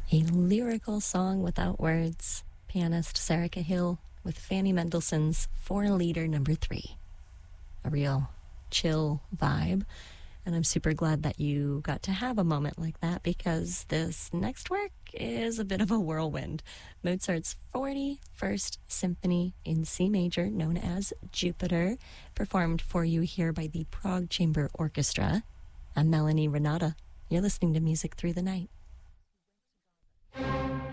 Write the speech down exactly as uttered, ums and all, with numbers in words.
A lyrical song without words. Pianist Sarah Cahill with Fanny Mendelssohn's Four Liter Number Three. A real chill vibe. And I'm super glad that you got to have a moment like that, because this next work is a bit of a whirlwind. Mozart's forty-first Symphony in C major, known as Jupiter, performed for you here by the Prague Chamber Orchestra. I'm Melanie Renata. You're listening to Music Through the Night.